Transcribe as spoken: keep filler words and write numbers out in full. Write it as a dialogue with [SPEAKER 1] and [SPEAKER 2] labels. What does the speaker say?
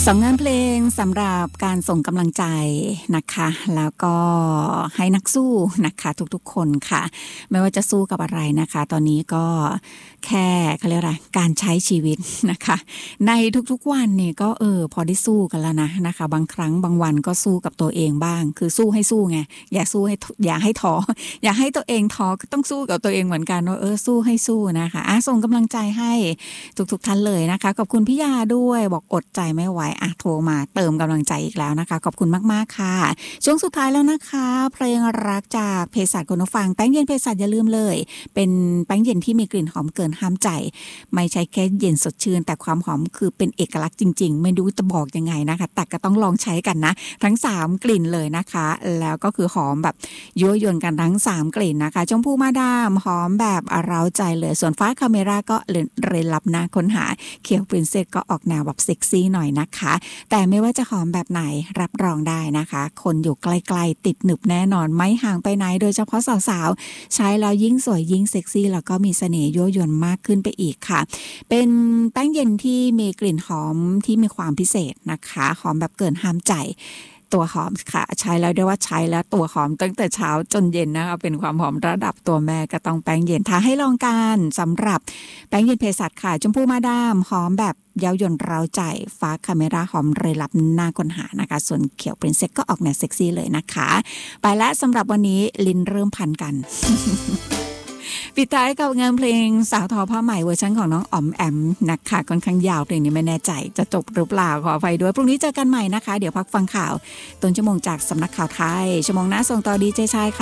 [SPEAKER 1] สองงานเพลงสำหรับการส่งกำลังใจนะคะแล้วก็ให้นักสู้นะคะทุกๆคนค่ะไม่ว่าจะสู้กับอะไรนะคะตอนนี้ก็แค่เขาเรียกอะไรการใช้ชีวิตนะคะในทุกๆวันนี่ก็เออพอได้สู้กันแล้วนะนะคะบางครั้งบางวันก็สู้กับตัวเองบ้างคือสู้ให้สู้ไงอย่าสู้ให้อย่าให้ท้ออย่าให้ตัวเองท้อก็ต้องสู้กับตัวเองเหมือนกันว่าเออสู้ให้สู้นะคะอ่ะส่งกำลังใจให้ทุกๆท่านเลยนะคะขอบคุณพี่ยาด้วยบอกอดใจไม่ไหวอ่ะโทรมาเติมกำลังใจอีกแล้วนะคะขอบคุณมากๆค่ะช่วงสุดท้ายแล้วนะคะเพลงรักจากเภสัชคุณผู้ฟังแป้งเย็นเภสัชอย่าลืมเลยเป็นแป้งเย็นที่มีกลิ่นหอมเกินห้ามใจไม่ใช่แค่เย็นสดชื่นแต่ความหอมคือเป็นเอกลักษณ์จริงๆไม่รู้จะบอกยังไงนะคะแต่ก็ต้องลองใช้กันนะทั้งสามกลิ่นเลยนะคะแล้วก็คือหอมแบบยั่วยวนกันทั้งสามกลิ่นนะคะชมพูมาดามหอมแบบเร้าใจเลยส่วนฟ้าคาเมราก็เร้นลับน่าค้นหาเขียวปรินเซสก็ออกแนวแบบเซ็กซี่หน่อยนะคะแต่ไม่ว่าจะหอมแบบไหนรับรองได้นะคะคนอยู่ใกล้ๆติดหนึบแน่นอนไม่ห่างไปไหนโดยเฉพาะสาวๆใช้แล้วยิ่งสวยยิ่งเซ็กซี่แล้วก็มีเสน่ห์ยั่วยวนมากขึ้นไปอีกค่ะเป็นแป้งเย็นที่มีกลิ่นหอมที่มีความพิเศษนะคะหอมแบบเกินห้ามใจตัวหอมค่ะใช้แล้วได้ว่าใช้แล้วตัวหอมตั้งแต่เช้าจนเย็นนะคะเป็นความหอมระดับตัวแม่ก็ต้องแป้งเย็นท้าให้ลองกันสำหรับแป้งเย็นเภสัชค่ะชมพูมาดามหอมแบบเย้ายวนเร้าใจฟ้าคาเมราหอมเรลับน่าค้นหานะคะส่วนเขียวปรินเซสก็ออกแนวเซ็กซี่เลยนะคะไปแล้วสำหรับวันนี้ลิ้นเริ่มพันกัน ปิดท้ายกับงานเพลงสาวทอผ้าใหม่เวอร์ชันของน้องอ๋อมแอมนะคะค่อนข้างยาวเพลงนี้ไม่แน่ใจจะจบหรือเปล่าขออภัยด้วยพรุ่งนี้เจอกันใหม่นะคะเดี๋ยวพักฟังข่าวต้นชั่วโมงจากสำนักข่าวไทยชั่วโมงหน้าส่งต่อดีเจชายค่ะ